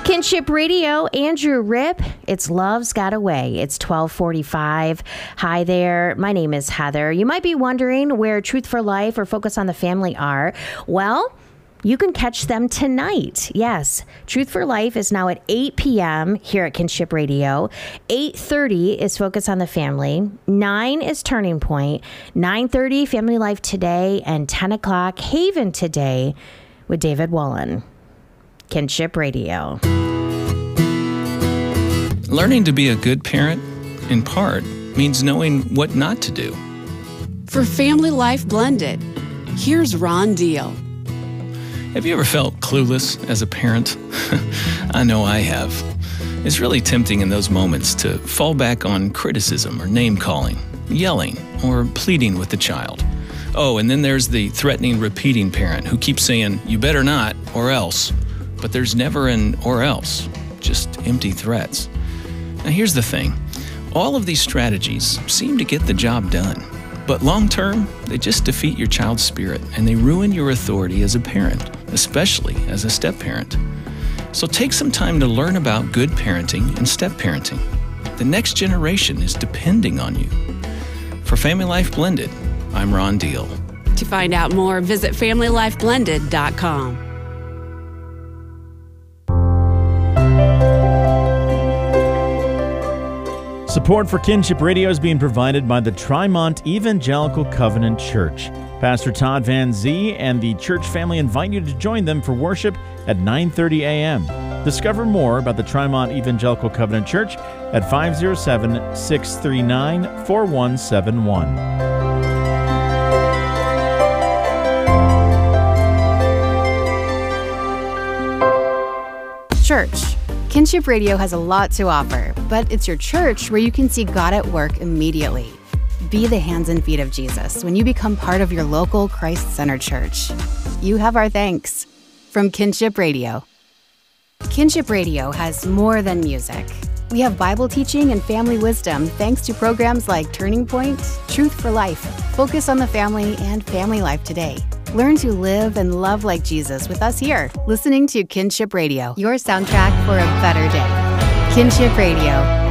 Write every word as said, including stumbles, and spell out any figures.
Kinship Radio, Andrew Ripp. It's Love's Got Away. It's twelve forty-five. Hi there. My name is Heather. You might be wondering where Truth for Life or Focus on the Family are. Well, you can catch them tonight. Yes, Truth for Life is now at eight p.m. here at Kinship Radio. eight thirty is Focus on the Family. nine is Turning Point. nine thirty, Family Life Today. And ten o'clock, Haven Today with David Woolen. Kinship Radio. Learning to be a good parent, in part, means knowing what not to do. For Family Life Blended, here's Ron Deal. Have you ever felt clueless as a parent? I know I have. It's really tempting in those moments to fall back on criticism or name-calling, yelling, or pleading with the child. Oh, and then there's the threatening, repeating parent who keeps saying, "You better not, or else." But there's never an or else, just empty threats. Now here's the thing. All of these strategies seem to get the job done. But long term, they just defeat your child's spirit and they ruin your authority as a parent, especially as a step-parent. So take some time to learn about good parenting and step-parenting. The next generation is depending on you. For Family Life Blended, I'm Ron Deal. To find out more, visit family life blended dot com. Support for Kinship Radio is being provided by the Trimont Evangelical Covenant Church. Pastor Todd Van Zee and the church family invite you to join them for worship at nine thirty a.m. Discover more about the Trimont Evangelical Covenant Church at five oh seven, six three nine, four one seven one. Church. Kinship Radio has a lot to offer, but it's your church where you can see God at work immediately. Be the hands and feet of Jesus when you become part of your local Christ-centered church. You have our thanks. From Kinship Radio. Kinship Radio has more than music. We have Bible teaching and family wisdom thanks to programs like Turning Point, Truth for Life, Focus on the Family, and Family Life Today. Learn to live and love like Jesus with us here, listening to Kinship Radio, your soundtrack for a better day. Kinship Radio.